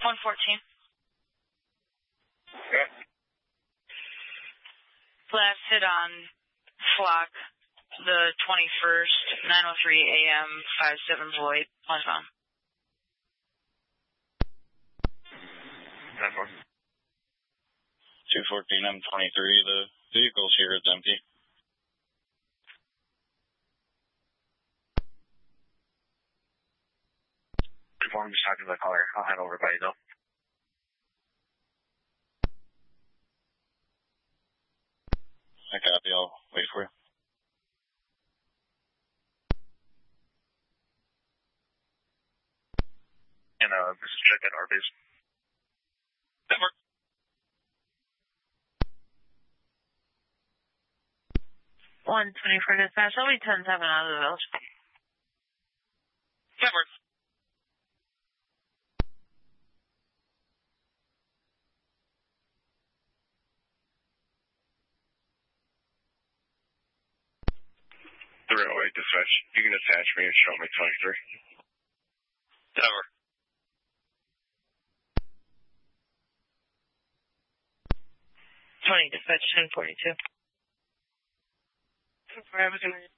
114. Okay. Last hit on Flock, the 21st, 9:03 a.m., 57 Void, westbound. 10-4. 214 M23, the vehicle's here, it's empty. Conform, just talking to the caller. I'll head over by you though. I copy, I'll wait for you. And this is check at Arby's. Network. One 24 dispatch. I'll be 10-7 out of the village. Network. The railway dispatch. You can attach me and show me 23. Network. Dispatch 1042. For Avenue.